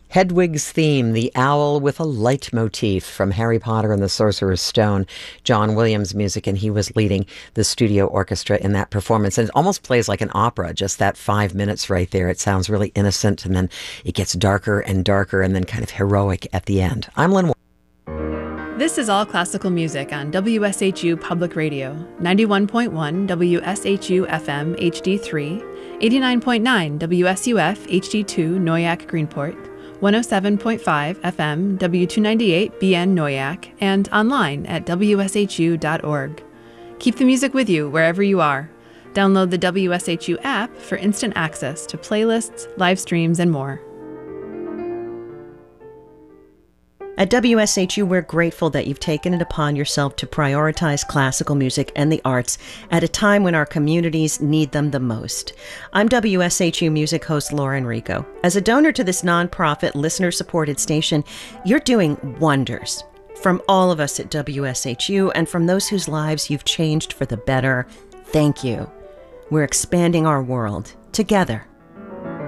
Hedwig's theme, the owl with a leitmotif from Harry Potter and the Sorcerer's Stone, John Williams music, and he was leading the studio orchestra in that performance. And it almost plays like an opera, just that 5 minutes right there. It sounds really innocent, and then it gets darker and darker, and then kind of heroic at the end. I'm Lynn. This is All Classical Music on WSHU Public Radio, 91.1 WSHU FM HD3, 89.9 WSUF HD2 Noyak Greenport, 107.5 FM W298 BN Noyak, and online at wshu.org. Keep the music with you wherever you are. Download the WSHU app for instant access to playlists, live streams, and more. At WSHU, we're grateful that you've taken it upon yourself to prioritize classical music and the arts at a time when our communities need them the most. I'm WSHU music host Lauren Rico. As a donor to this nonprofit, listener-supported station, you're doing wonders. From all of us at WSHU and from those whose lives you've changed for the better, thank you. We're expanding our world together.